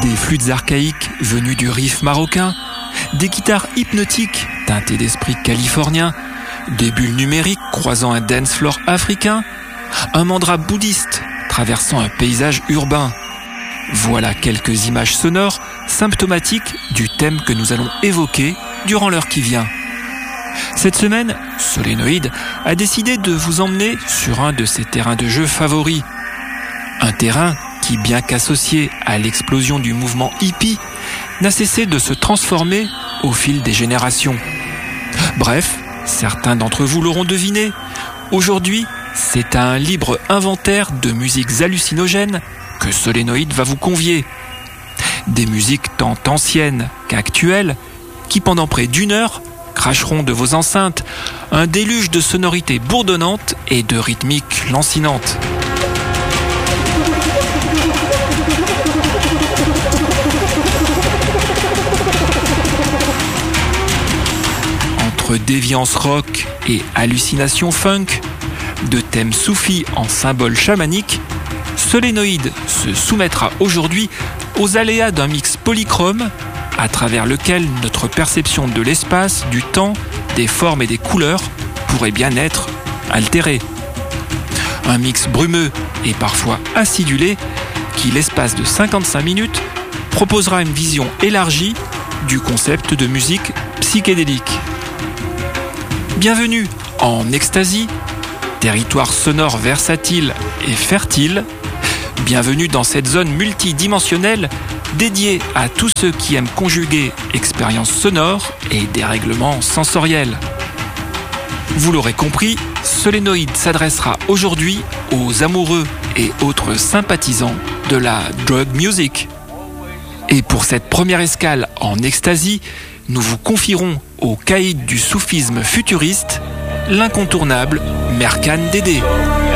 Des flûtes archaïques venues du Rif marocain, des guitares hypnotiques teintées d'esprit californien, des bulles numériques croisant un dance floor africain, un mandra bouddhiste traversant un paysage urbain. Voilà quelques images sonores symptomatiques du thème que nous allons évoquer durant l'heure qui vient. Cette semaine, Solénoïde a décidé de vous emmener sur un de ses terrains de jeu favoris. Un terrain qui, bien qu'associé à l'explosion du mouvement hippie, n'a cessé de se transformer au fil des générations. Bref, certains d'entre vous l'auront deviné, aujourd'hui, c'est à un libre inventaire de musiques hallucinogènes que Solénoïde va vous convier. Des musiques tant anciennes qu'actuelles, qui pendant près d'une heure cracheront de vos enceintes un déluge de sonorités bourdonnantes et de rythmiques lancinantes. Entre déviance rock et hallucination funk, de thèmes soufis en symboles chamaniques, Solénoïde se soumettra aujourd'hui aux aléas d'un mix polychrome à travers lequel notre perception de l'espace, du temps, des formes et des couleurs pourrait bien être altérée. Un mix brumeux et parfois acidulé qui, l'espace de 55 minutes, proposera une vision élargie du concept de musique psychédélique. Bienvenue en Ecstasy, territoire sonore versatile et fertile. Bienvenue dans cette zone multidimensionnelle dédiée à tous ceux qui aiment conjuguer expériences sonores et dérèglements sensoriels. Vous l'aurez compris, Solénoïde s'adressera aujourd'hui aux amoureux et autres sympathisants de la drug music. Et pour cette première escale en Ecstasy, nous vous confierons au caïd du soufisme futuriste, l'incontournable Merkan Dédé.